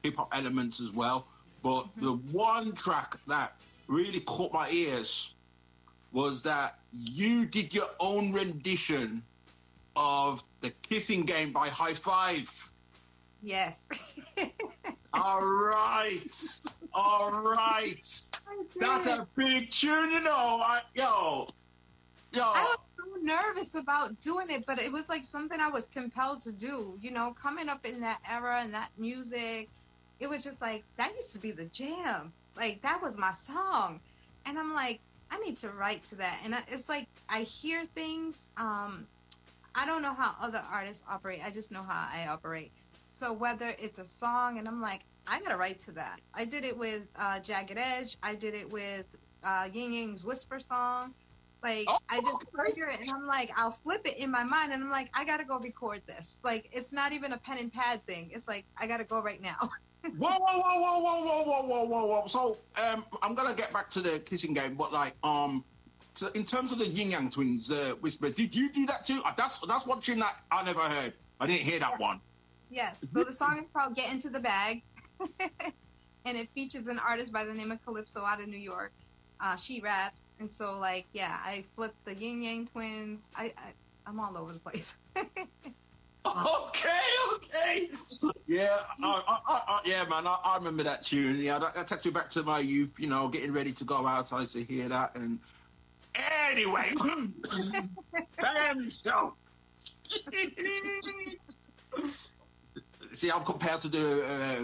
hip hop elements as well. But the one track that really caught my ears was that you did your own rendition of The Kissing Game by High Five. Yes. All right. That's a big tune, you know. Yo. I was so nervous about doing it, but it was like something I was compelled to do. You know, coming up in that era and that music, it was just like, that used to be the jam. Like, that was my song. And I'm like, I need to write to that. And it's like, I hear things. I don't know how other artists operate. I just know how I operate. So whether it's a song, and I'm like, I gotta write to that. I did it with Jagged Edge. I did it with Ying Yang's Whisper song. Like, I just hear it, and I'm like, I'll flip it in my mind, and I'm like, I gotta go record this. Like, it's not even a pen and pad thing. It's like, I gotta go right now. Whoa. So, I'm gonna get back to the Kissing Game, but like, so in terms of the Yin Yang Twins, Whisper, did you do that too? That's one tune that I never heard. I didn't hear that one. Yes. So the song is called Get Into the Bag. And it features an artist by the name of Calypso out of New York. She raps. And so, like, yeah, I flipped the Yin Yang Twins. I'm all over the place. Okay. Yeah, yeah, man. I remember that tune. Yeah, that takes me back to my youth. You know, getting ready to go out. I used to hear that. And anyway, so see, I'm compelled to do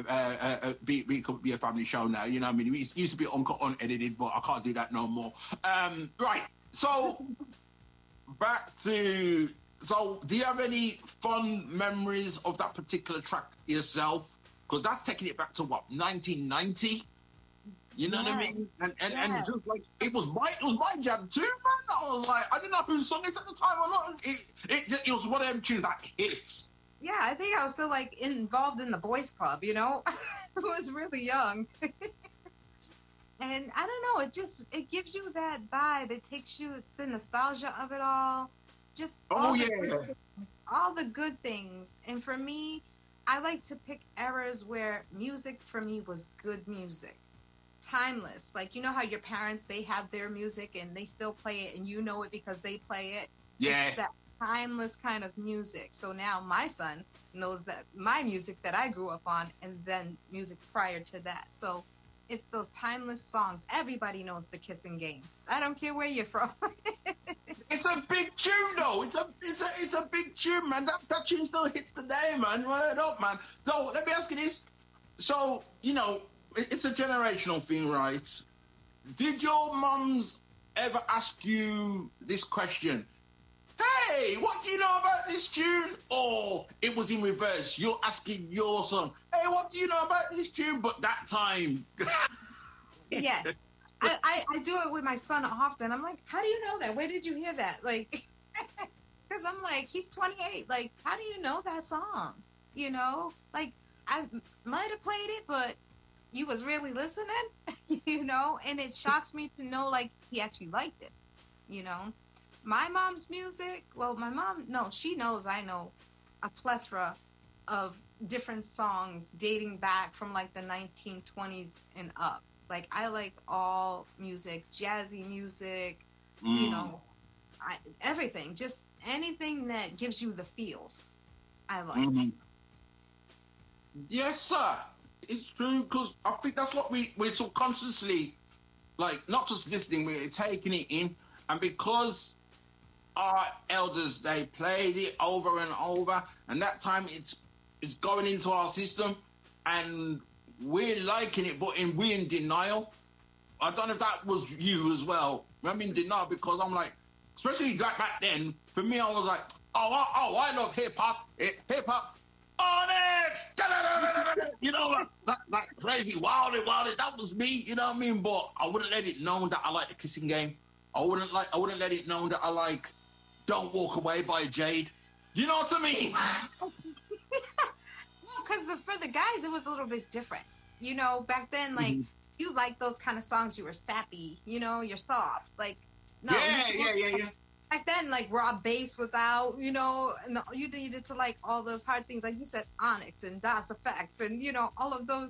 be a family show now. You know what I mean? It used to be unedited, but I can't do that no more. Right. So back to. So, do you have any fond memories of that particular track yourself? Because that's taking it back to what, 1990? You know what I mean? And just like it was my jam too, man. I was like, I didn't know whose song it at the time or not. It was one of them tunes that hits. Yeah, I think I was still like involved in the boys club. You know, I was really young. And I don't know, it gives you that vibe. It takes you. It's the nostalgia of it all. Just all the good things. And for me, I like to pick eras where music for me was good music. Timeless. Like, you know how your parents, they have their music and they still play it and you know it because they play it? Yeah. It's that timeless kind of music. So now my son knows that my music that I grew up on and then music prior to that. So it's those timeless songs. Everybody knows The Kissing Game. I don't care where you're from. It's a big tune, though. It's a big tune, man. That tune still hits today, man. Word up, man. So let me ask you this. So, you know, it's a generational thing, right? Did your mums ever ask you this question? Hey, what do you know about this tune? Or it was in reverse. You're asking your son, hey, what do you know about this tune? But that time. Yes. I do it with my son often. I'm like, how do you know that? Where did you hear that? Like, because I'm like, he's 28. Like, how do you know that song? You know? Like, I might have played it, but you was really listening? You know? And it shocks me to know, like, he actually liked it. You know? My mom's music, well, my mom, no, she knows I know a plethora of different songs dating back from like the 1920s and up. Like, I like all music, jazzy music, you know, everything. Just anything that gives you the feels, I like. Yes, sir. It's true, because I think that's what we're subconsciously, like, not just listening, we're taking it in. And because our elders, they played it over and over, and that time it's going into our system, and we're liking it, but we're in denial. I don't know if that was you as well. I'm in denial because I'm like, especially like back then, for me, I was like, I love hip-hop, Onyx! You know, that crazy, wild, that was me, you know what I mean? But I wouldn't let it known that I like The Kissing Game. I wouldn't let it known that I like Don't Walk Away by Jade. You know what I mean? Because for the guys, it was a little bit different. You know, back then, like, you like those kind of songs, you were sappy, you know, you're soft. Like, no. Yeah. Back then, like, raw bass was out, you know, and you needed to like all those hard things. Like you said, Onyx and Das Effects and, you know, all of those